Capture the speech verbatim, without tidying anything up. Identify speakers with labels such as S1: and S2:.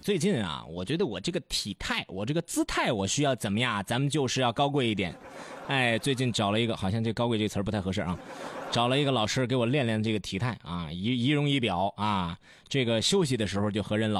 S1: 最近啊，我觉得我这个体态，我这个姿态，我需要怎么样？咱们就是要高贵一点。哎，最近找了一个，好像这高贵这个词儿不太合适啊，找了一个老师给我练练这个体态啊，仪仪容仪表啊，这个休息的时候就和人老